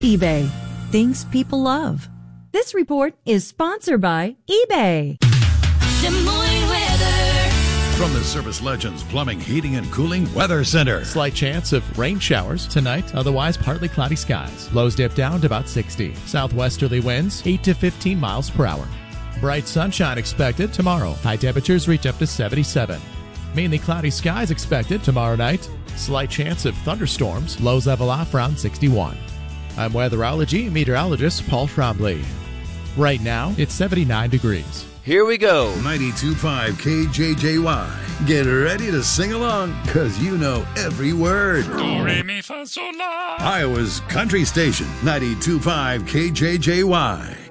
eBay. Things people love. This report is sponsored by eBay. Des Moines weather. From the Service Legends Plumbing, Heating, and Cooling Weather Center. Slight chance of rain showers tonight, otherwise partly cloudy skies. Lows dip down to about 60. Southwesterly winds 8 to 15 miles per hour. Bright sunshine expected tomorrow. High temperatures reach up to 77. Mainly cloudy skies expected tomorrow night. Slight chance of thunderstorms. Lows level off around 61. I'm weatherology meteorologist Paul Trombley. Right now, it's 79 degrees. Here we go. 92.5 KJJY. Get ready to sing along, because you know every word. Do, re, mi, fa, sol, la. Iowa's country station, 92.5 KJJY.